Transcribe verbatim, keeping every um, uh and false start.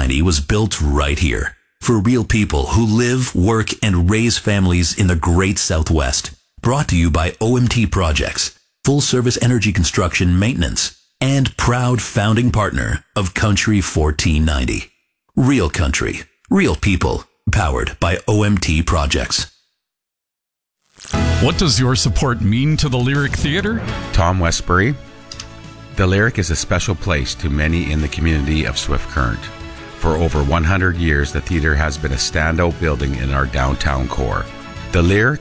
ninety was built right here for real people who live, work, and raise families in the great Southwest. Brought to you by O M T Projects, full service energy construction maintenance, and proud founding partner of Country fourteen ninety. Real country, real people, powered by O M T Projects. What does your support mean to the Lyric Theatre? Tom Westbury. The Lyric is a special place to many in the community of Swift Current. For over one hundred years, the theater has been a standout building in our downtown core. The Lyric